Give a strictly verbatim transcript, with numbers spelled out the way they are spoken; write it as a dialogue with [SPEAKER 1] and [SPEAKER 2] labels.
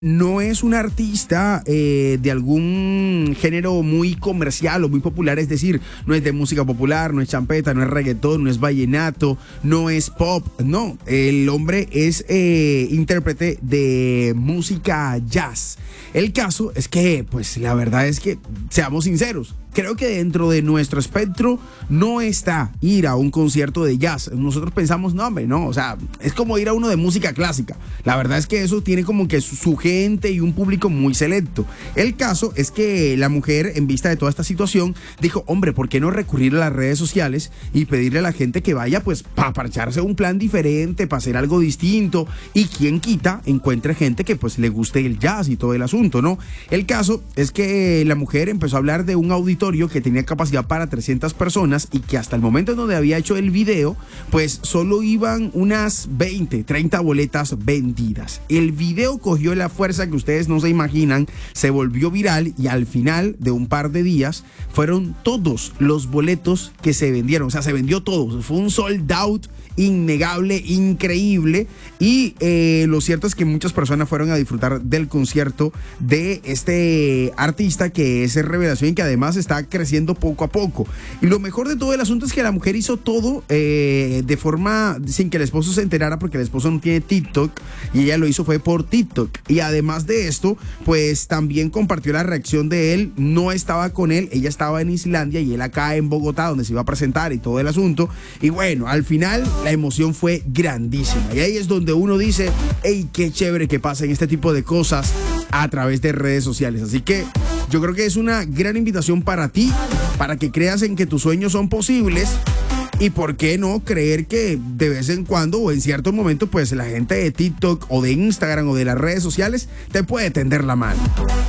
[SPEAKER 1] no es un artista eh, de algún género muy comercial o muy popular, es decir, no es de música popular, no es champeta, no es reggaetón, no es vallenato, no es pop, no, el hombre es eh, intérprete de música jazz. El caso es que, pues la verdad es que, seamos sinceros, creo que dentro de nuestro espectro no está ir a un concierto de jazz. Nosotros pensamos, no, hombre, no, o sea, es como ir a uno de música clásica. La verdad es que eso tiene como que su, su gente y un público muy selecto. El caso es que la mujer, en vista de toda esta situación, dijo, hombre, ¿por qué no recurrir a las redes sociales y pedirle a la gente que vaya, pues, para parcharse un plan diferente, para hacer algo distinto? Y quien quita, encuentre gente que, pues, le guste el jazz y todo el asunto, ¿no? El caso es que la mujer empezó a hablar de un auditorio que tenía capacidad para trescientas personas y que hasta el momento en donde había hecho el video, pues solo iban unas veinte, treinta boletas vendidas. El video cogió la fuerza que ustedes no se imaginan, se volvió viral y al final de un par de días fueron todos los boletos que se vendieron, o sea, se vendió todo, fue un sold out innegable, increíble, y eh, lo cierto es que muchas personas fueron a disfrutar del concierto de este artista que es revelación y que además está creciendo poco a poco. Y lo mejor de todo el asunto es que la mujer hizo todo eh, de forma sin que el esposo se enterara, porque el esposo no tiene TikTok y ella lo hizo fue por TikTok. Y además de esto, pues también compartió la reacción de él. No estaba con él, ella estaba en Islandia y él acá en Bogotá, donde se iba a presentar y todo el asunto. Y bueno, al final la emoción fue grandísima. Y ahí es donde uno dice, hey, qué chévere que pasen este tipo de cosas a través de redes sociales. Así que yo creo que es una gran invitación para ti, para que creas en que tus sueños son posibles. Y por qué no creer que de vez en cuando o en ciertos momentos, pues la gente de TikTok o de Instagram o de las redes sociales te puede tender la mano.